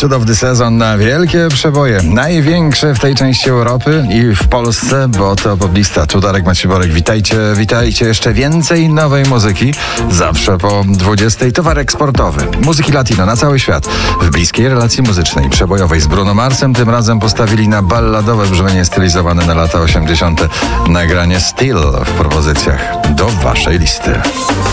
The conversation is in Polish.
cudowny sezon na wielkie przeboje. Największe w tej części Europy i w Polsce, bo to poblista. Tu Darek Maciejborek. Witajcie, witajcie. Jeszcze więcej nowej muzyki. Zawsze po 20. Towar eksportowy. Muzyki latino na cały świat. W bliskiej relacji muzycznej, przebojowej z Bruno Marsem. Tym razem postawili na balladowe brzmienie stylizowane na lata 80. Nagranie Still w propozycjach do waszej listy.